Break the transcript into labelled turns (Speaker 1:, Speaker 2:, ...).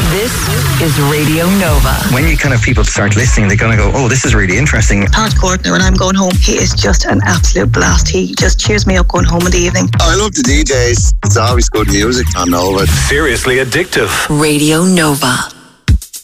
Speaker 1: This is Radio Nova.
Speaker 2: When you kind of people start listening, they're going to go, oh, this is really interesting.
Speaker 3: Pat Courtney, when I'm going home, he is just an absolute blast. He just cheers me up going home in the evening.
Speaker 4: I love the DJs. It's always good music on Nova.
Speaker 5: Seriously addictive.
Speaker 1: Radio Nova.